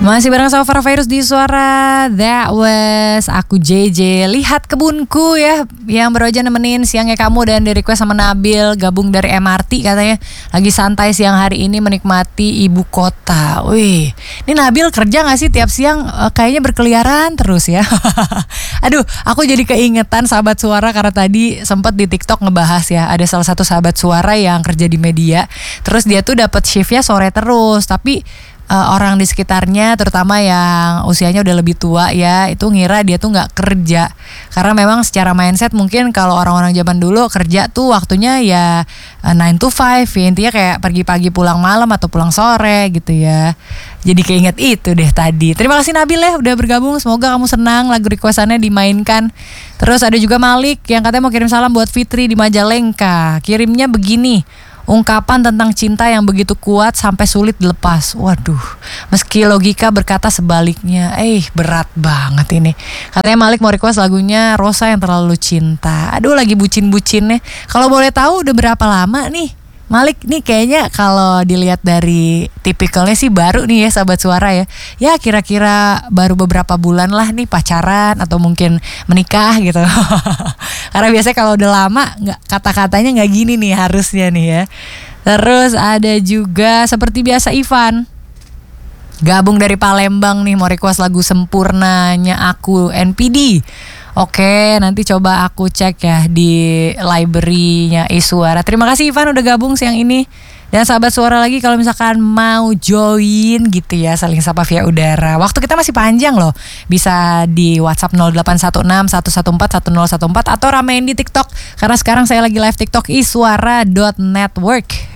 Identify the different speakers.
Speaker 1: Masih bareng sama Farah Virus di Suara. That was aku JJ. Lihat kebunku ya, yang baru aja nemenin siangnya kamu dan di request sama Nabil, gabung dari MRT katanya. Lagi santai siang hari ini menikmati ibu kota. Wih, ini Nabil kerja gak sih tiap siang? Kayaknya berkeliaran terus ya. Aduh, aku jadi keingetan sahabat suara karena tadi sempat di TikTok ngebahas ya. Ada salah satu sahabat suara yang kerja di media. Terus dia tuh dapat shiftnya sore terus, tapi orang di sekitarnya terutama yang usianya udah lebih tua ya, itu ngira dia tuh nggak kerja karena memang secara mindset mungkin kalau orang-orang zaman dulu kerja tuh waktunya ya 9 to 5 ya, intinya kayak pergi pagi pulang malam atau pulang sore gitu ya. Jadi keinget itu deh tadi. Terima kasih Nabil ya udah bergabung, semoga kamu senang lagu requestannya dimainkan. Terus ada juga Malik yang katanya mau kirim salam buat Fitri di Majalengka. Kirimnya begini: ungkapan tentang cinta yang begitu kuat sampai sulit dilepas. Waduh, meski logika berkata sebaliknya. Berat banget ini. Katanya Malik mau request lagunya Rosa yang terlalu cinta. Aduh, lagi bucin-bucinnya. Kalau boleh tahu udah berapa lama nih Malik nih? Kayaknya kalau dilihat dari tipikalnya sih baru nih ya sahabat suara ya. Ya kira-kira baru beberapa bulan lah nih pacaran atau mungkin menikah gitu. Karena biasanya kalau udah lama nggak, kata-katanya nggak gini nih harusnya nih ya. Terus ada juga seperti biasa Ivan, gabung dari Palembang nih, mau request lagu Sempurnanya Aku NPD. Oke, nanti coba aku cek ya di library-nya Isuara. Terima kasih Ivan udah gabung siang ini. Dan sahabat suara lagi kalau misalkan mau join gitu ya, saling sapa via udara. Waktu kita masih panjang loh. Bisa di WhatsApp 0816 114 1014 atau ramein di TikTok. Karena sekarang saya lagi live TikTok iswara.network.